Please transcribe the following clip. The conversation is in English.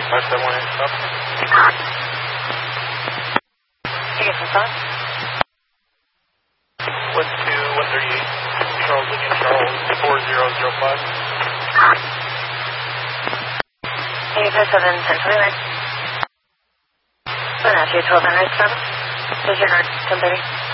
5718, stop. You get some thoughts? 12138, Charles Indian Charles, 4005. 857 1029. 1200, stop. Here's your guard, 1030.